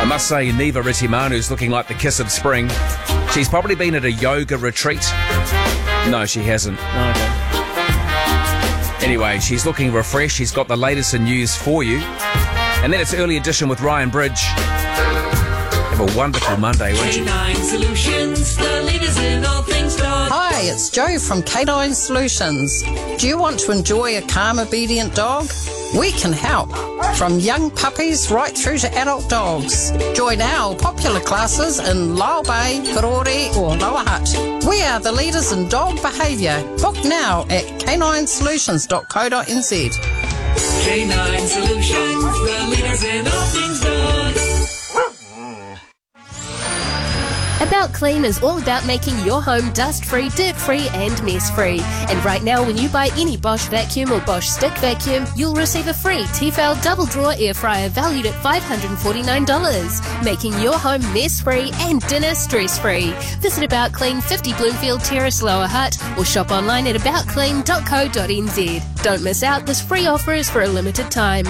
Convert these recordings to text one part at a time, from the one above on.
I must say, Niva Retimanu's looking like the kiss of spring. She's probably been at a yoga retreat. No, she hasn't. Okay. Anyway, she's looking refreshed. She's got the latest in news for you. And then it's Early Edition with Ryan Bridge. Have a wonderful Monday, won't you? K9 Solutions, the leaders in all things dog. Hi, it's Jo from K9 Solutions. Do you want to enjoy a calm, obedient dog? We can help. From young puppies right through to adult dogs. Join our popular classes in Lyle Bay, Karori or Lower Hutt. We are the leaders in dog behaviour. Book now at k9solutions.co.nz. K9 Solutions, the leaders in all things dog. About Clean is all about making your home dust-free, dirt-free and mess-free. And right now, when you buy any Bosch vacuum or Bosch stick vacuum, you'll receive a free Tefal double drawer air fryer valued at $549, making your home mess-free and dinner stress-free. Visit About Clean 50 Bloomfield Terrace, Lower Hutt, or shop online at aboutclean.co.nz. Don't miss out, this free offer is for a limited time.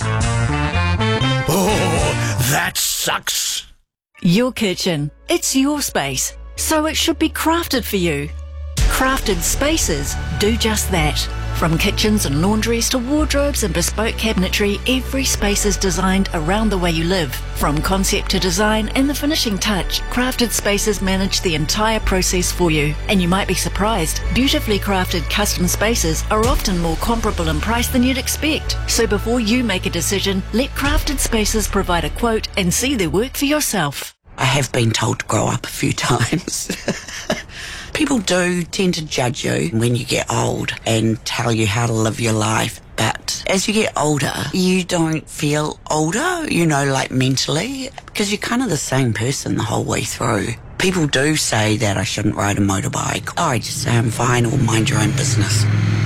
Oh, that sucks. Your kitchen. It's your space, so it should be crafted for you. Crafted spaces do just that. From kitchens and laundries to wardrobes and bespoke cabinetry, every space is designed around the way you live. From concept to design and the finishing touch, Crafted Spaces manage the entire process for you. And you might be surprised, beautifully crafted custom spaces are often more comparable in price than you'd expect. So before you make a decision, let Crafted Spaces provide a quote and see their work for yourself. I have been told to grow up a few times. People do tend to judge you when you get old and tell you how to live your life. But as you get older, you don't feel older, like mentally, because you're kind of the same person the whole way through. People do say that I shouldn't ride a motorbike. I just say I'm fine or mind your own business.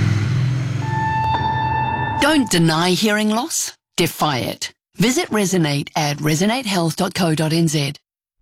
Don't deny hearing loss. Defy it. Visit Resonate at resonatehealth.co.nz.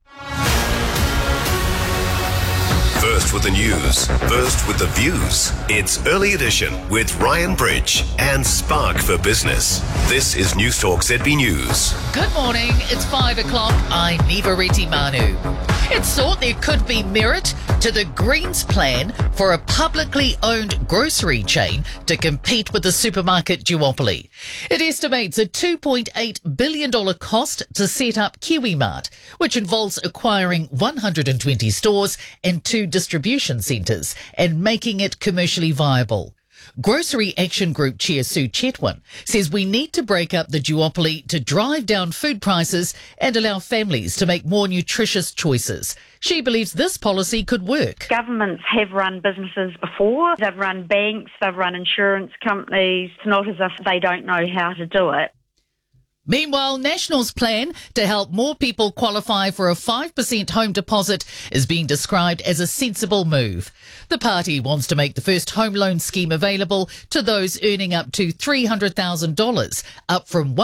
First with the news, first with the views. It's Early Edition with Ryan Bridge and Spark for Business. This is News Talk ZB News. Good morning, it's 5 o'clock. I'm Niva Retimanu. It's thought there could be merit to the Greens plan for a publicly owned grocery chain to compete with the supermarket duopoly. It estimates a $2.8 billion cost to set up KiwiMart, which involves acquiring 120 stores and 2 distribution centres and making it commercially viable. Grocery Action Group Chair Sue Chetwin says we need to break up the duopoly to drive down food prices and allow families to make more nutritious choices. She believes this policy could work. Governments have run businesses before. They've run banks, they've run insurance companies. It's not as if they don't know how to do it. Meanwhile, National's plan to help more people qualify for a 5% home deposit is being described as a sensible move. The party wants to make the first home loan scheme available to those earning up to $300,000, up from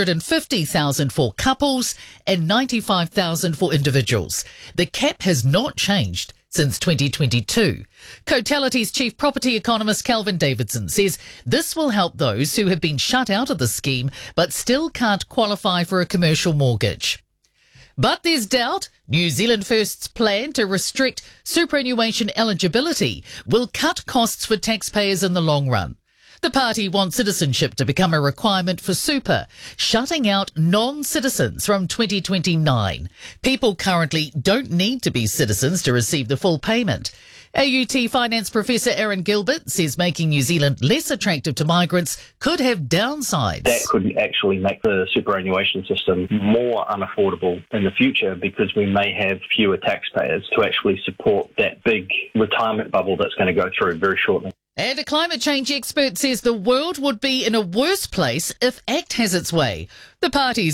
$150,000 for couples and $95,000 for individuals. The cap has not changed since 2022. Cotality's chief property economist Calvin Davidson says this will help those who have been shut out of the scheme but still can't qualify for a commercial mortgage. But there's doubt. New Zealand First's plan to restrict superannuation eligibility will cut costs for taxpayers in the long run. The party wants citizenship to become a requirement for super, shutting out non-citizens from 2029. People currently don't need to be citizens to receive the full payment. AUT Finance Professor Aaron Gilbert says making New Zealand less attractive to migrants could have downsides. That could actually make the superannuation system more unaffordable in the future because we may have fewer taxpayers to actually support that big retirement bubble that's going to go through very shortly. And a climate change expert says the world would be in a worse place if ACT has its way. The party's